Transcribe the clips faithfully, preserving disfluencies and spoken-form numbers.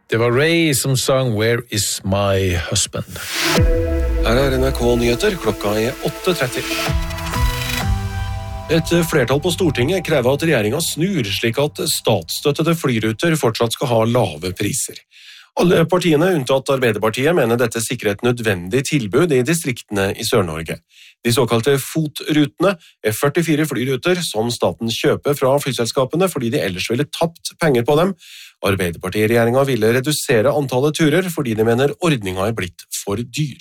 Det var Ray som sang Where is my husband? Her er N R K-nyheter, klokka er åtte tretti. Et flertall på Stortinget krever at regjeringen snur, slik at statsstøttede flyruter fortsatt skal ha lave priser. Alle partiene, unntatt Arbeiderpartiet, mener dette sikrer et nødvendig tilbud i distriktene i Sør-Norge. De såkalte FOT-rutene er førtifire flyruter som staten kjøper fra flyselskapene fordi de ellers ville tapt penger på dem. Arbeiderpartiet-regjeringen ville redusere antallet turer fordi de mener ordningen er blitt for dyr.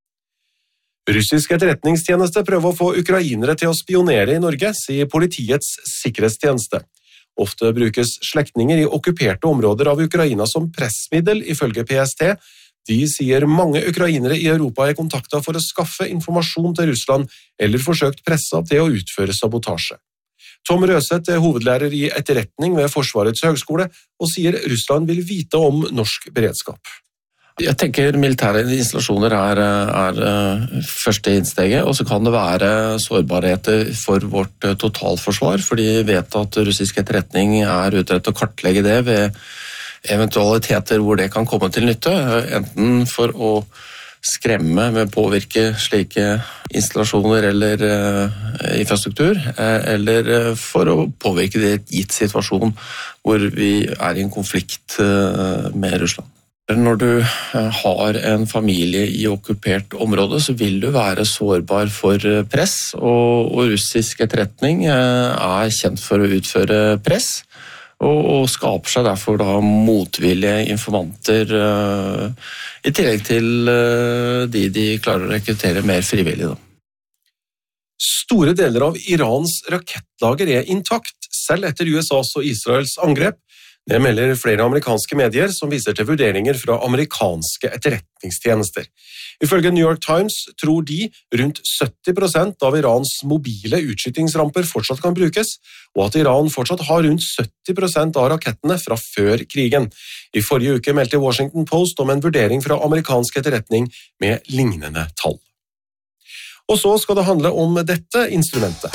Russisk etterretningstjeneste prøver å få ukrainere til å spionere i Norge, sier politiets sikkerhetstjeneste. Ofte brukes slektninger i okkuperte områder av Ukraina som pressmiddel, ifølge P S T. De sier mange ukrainere i Europa er kontaktet for å skaffe informasjon til Russland eller forsøkt pressa til å utføre sabotasje. Tom Røseth er hovedlærer i etterretning ved Forsvarets høgskole og sier Russland vil vite om norsk beredskap. Jeg tenker militære installasjoner er, er første innsteget, og så kan det være sårbarheter for vårt totalforsvar, fordi vi vet at russisk etterretning er ute etter å kartlegge det ved eventualiteter hvor det kan komme til nytte, enten for å skremme med påvirke slike installasjoner eller infrastruktur, eller for å påvirke det i et gitt situasjon hvor vi er i en konflikt med Russland. Når du har en familie i okkupert område, så vil du være sårbar for press, og, og russisk etterretning er kjent for å utføre press, og, og skaper seg derfor da motvillige informanter, uh, i tillegg til uh, de de klarer å rekruttere mer frivillig. Da. Store deler av Irans rakettlager er intakt, selv etter U S A's og Israels angrep. Det melder flere amerikanske medier som viser til vurderinger fra amerikanske etterretningstjenester. Ifølge New York Times tror de rundt sytti prosent av Irans mobile utskytingsramper fortsatt kan brukes, og at Iran fortsatt har rundt sytti prosent av rakettene fra før krigen. I forrige uke meldte Washington Post om en vurdering fra amerikansk etterretning med lignende tall. Og så skal det handle om dette instrumentet.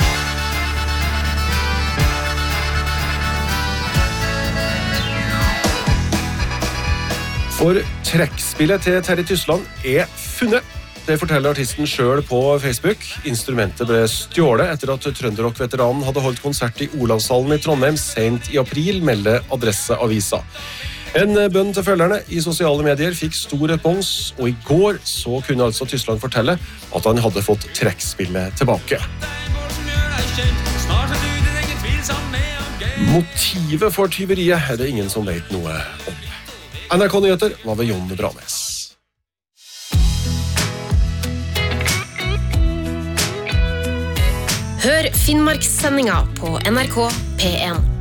For trekkspillet til Terje Tysland er funnet. Det forteller artisten selv på Facebook. Instrumentet ble stjålet etter at Trønderrock-veteranen hadde holdt konsert i Olavshallen i Trondheim sent i april, melder Adresseavisa. En bønn til følgerne i sosiale medier fikk stor respons, og i går så kunne altså Tysland fortelle at han hadde fått trekkspillet tilbake. Motivet for tyveriet er det ingen som vet noe om. N R K-nyheter var ved Jon Branes. Hør Finnmarkssendinga på N R K P en.